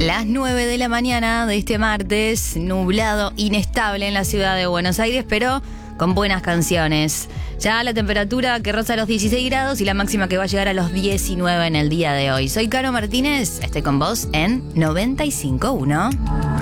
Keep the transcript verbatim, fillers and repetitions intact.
Las nueve de la mañana de este martes, nublado, inestable en la ciudad de Buenos Aires, pero con buenas canciones. Ya la temperatura que roza los dieciséis grados y la máxima que va a llegar a los diecinueve en el día de hoy. Soy Caro Martínez, estoy con vos en noventa y cinco punto uno.